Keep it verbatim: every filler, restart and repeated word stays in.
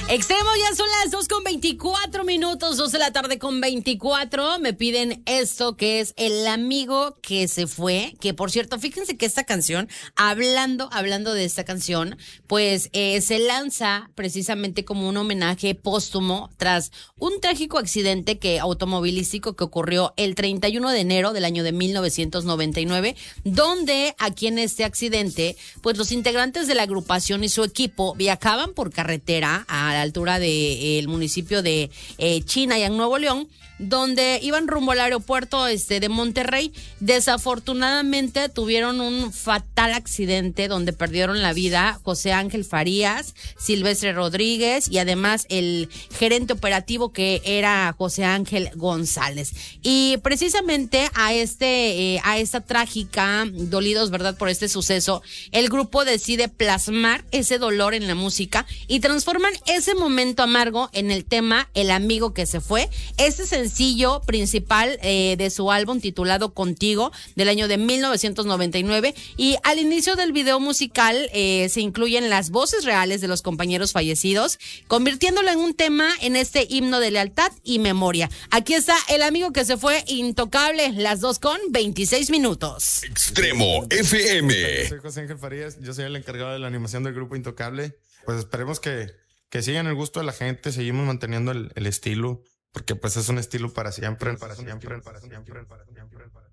Extremo, ya son las dos con veinticuatro minutos, dos de la tarde con veinticuatro. Me piden esto que es El amigo que se fue. Que por cierto, fíjense que esta canción, hablando, hablando de esta canción, pues eh, se lanza precisamente como un homenaje póstumo tras un trágico accidente que automovilístico que ocurrió el treinta y uno de enero del año de mil novecientos noventa y nueve, donde aquí en este accidente, pues los integrantes de la agrupación y su equipo viajaban por carretera a la altura del de, municipio de eh, Chinayan, Nuevo León, donde iban rumbo al aeropuerto este, de Monterrey. Desafortunadamente tuvieron un fatal accidente donde perdieron la vida José Ángel Farías, Silvestre Rodríguez y además el gerente operativo que era José Ángel González. Y precisamente a este eh, a esta trágica, dolidos, ¿verdad?, por este suceso, el grupo decide plasmar ese dolor en la música y transforman ese momento amargo en el tema El amigo que se fue. Este sencillo principal eh, de su álbum titulado Contigo del año de mil novecientos noventa y nueve, y al inicio del video musical eh, se incluyen las voces reales de los compañeros fallecidos, convirtiéndolo en un tema en este himno de lealtad y memoria. Aquí está El amigo que se fue, Intocable, las dos con veintiséis minutos. Extremo F M. Soy José Ángel Farías, yo soy el encargado de la animación del grupo Intocable. Pues esperemos que, que sigan el gusto de la gente, seguimos manteniendo el, el estilo, porque pues es un estilo para siempre, para siempre, para siempre, para siempre, para siempre.